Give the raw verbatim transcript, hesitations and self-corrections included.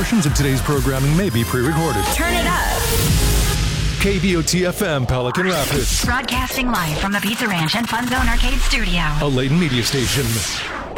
Portions of today's programming may be pre-recorded. Turn it up. K B O T F M, Pelican Rapids. Broadcasting live from the Pizza Ranch and Fun Zone Arcade Studio. A Layton media station.